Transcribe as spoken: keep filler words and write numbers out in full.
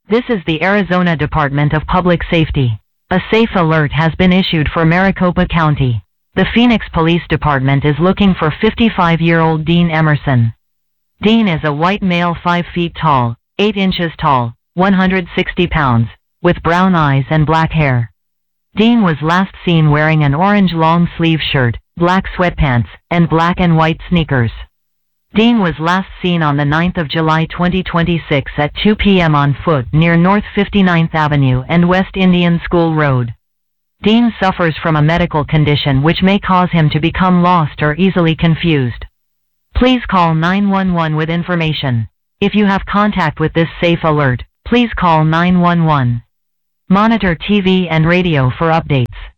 This is the Arizona Department of Public Safety. A safe alert has been issued for Maricopa County. The Phoenix Police Department is looking for fifty-five-year-old Dean Emerson. Dean is a white male five feet tall, eight inches tall, one hundred sixty pounds, with brown eyes and black hair. Dean was last seen wearing an orange long-sleeve shirt, black sweatpants, and black and white sneakers. Dean was last seen on the ninth of July twenty twenty-six at two p m on foot near North fifty-ninth Avenue and West Indian School Road. Dean suffers from a medical condition which may cause him to become lost or easily confused. Please call nine one one with information. If you have contact with this safe alert, please call nine one one. Monitor T V and radio for updates.